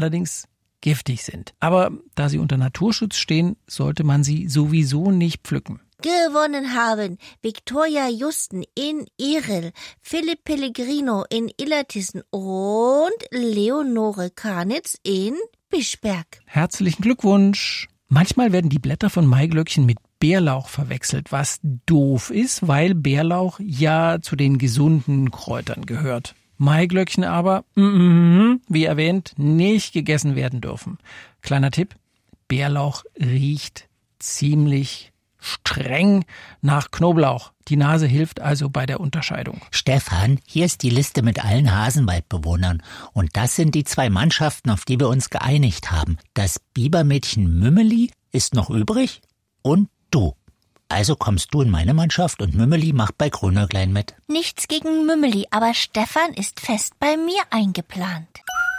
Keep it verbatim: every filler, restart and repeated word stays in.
allerdings giftig sind. Aber da sie unter Naturschutz stehen, sollte man sie sowieso nicht pflücken. Gewonnen haben Victoria Justen in Irel, Philipp Pellegrino in Illertissen und Leonore Karnitz in Bischberg. Herzlichen Glückwunsch! Manchmal werden die Blätter von Maiglöckchen mit Bärlauch verwechselt, was doof ist, weil Bärlauch ja zu den gesunden Kräutern gehört. Maiglöckchen aber, mm, wie erwähnt, nicht gegessen werden dürfen. Kleiner Tipp, Bärlauch riecht ziemlich streng nach Knoblauch. Die Nase hilft also bei der Unterscheidung. Stefan, hier ist die Liste mit allen Hasenwaldbewohnern. Und das sind die zwei Mannschaften, auf die wir uns geeinigt haben. Das Bibermädchen Mümeli ist noch übrig und du. Also kommst du in meine Mannschaft und Mümeli macht bei Grünäuglein mit. Nichts gegen Mümeli, aber Stefan ist fest bei mir eingeplant.